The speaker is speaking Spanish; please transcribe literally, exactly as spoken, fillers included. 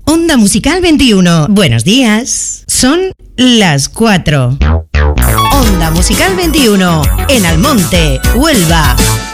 Onda Musical veintiuno. Buenos días. Son las cuatro. Onda Musical veintiuno. En Almonte, Huelva.